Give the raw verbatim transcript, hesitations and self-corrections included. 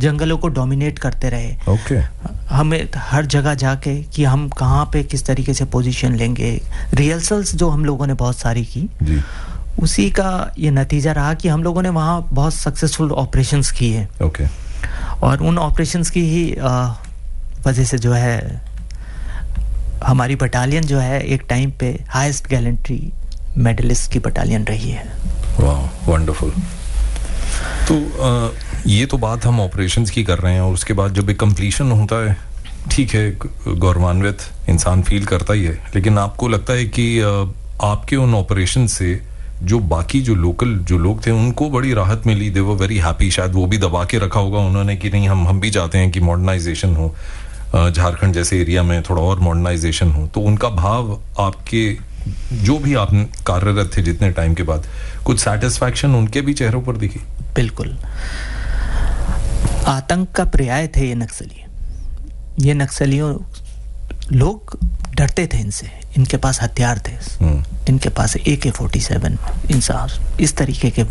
जंगलों को डोमिनेट करते रहे। Okay okay. हमें हर जगह जाके कि हम कहाँ पे किस तरीके से पोजीशन लेंगे, रिहर्सल्स जो हम लोगों ने बहुत सारी की जी, उसी का ये नतीजा रहा कि हम लोगों ने वहाँ बहुत सक्सेसफुल ऑपरेशंस किए। Okay okay. और उन ऑपरेशंस की ही वजह से जो है हमारी बटालियन जो है एक टाइम पे हाईएस्ट गैलेंट्री मेडलिस्ट की बटालियन रही है। वाह, वंडरफुल। तो आ, ये तो बात हम ऑपरेशंस की कर रहे हैं, और उसके बाद जब एक कंप्लीशन होता है, ठीक है, गौरवान्वित इंसान फील करता ही है, लेकिन आपको लगता है कि आ, आपके उन ऑपरेशन से जो बाकी जो लोकल जो लोग थे उनको बड़ी राहत मिली, दे वर वेरी हैप्पी, शायद वो भी दबा के रखा होगा उन्होंने कि नहीं हम हम भी चाहते हैं कि मॉडर्नाइजेशन हो, झारखंड जैसे एरिया में थोड़ा और मॉडर्नाइजेशन हो, तो उनका भाव आपके जो भी आप कार्यरत थे जितने टाइम के बाद, कुछ सेटिस्फैक्शन उनके भी चेहरों पर दिखी? बिल्कुल। आतंक का पर्याय थे ये नक्सली। ये नक्सलियों लोग डरते थे इनसे, इनके पास हथियार थे, इनके पास ए के फोर्टी सेवन इंसास इस तरीके के